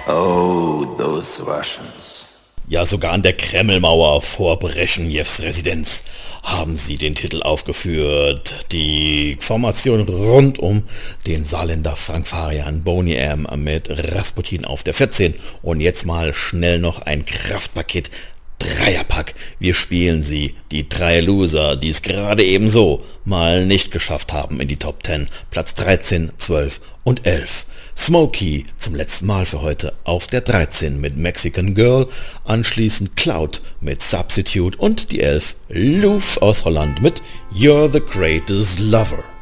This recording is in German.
Oh, those Russians. Ja, sogar an der Kremlmauer vor Breschnews Residenz haben sie den Titel aufgeführt. Die Formation rund um den Saarländer Frank Farian, Boney M. mit Rasputin auf der 14. Und jetzt mal schnell noch ein Kraftpaket. Dreierpack. Wir spielen sie, die drei Loser, die es gerade ebenso mal nicht geschafft haben in die Top 10. Platz 13, 12 und 11. Smokey zum letzten Mal für heute auf der 13 mit Mexican Girl, anschließend Cloud mit Substitute und die 11 Loof aus Holland mit You're the Greatest Lover.